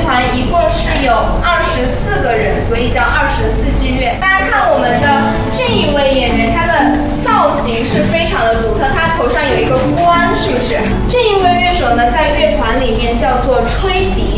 团一共是有24个人，所以叫24季乐。大家看我们的这一位演员，他的造型是非常的独特，他头上有一个冠，是不是？这一位乐手呢，在乐团里面叫做吹笛。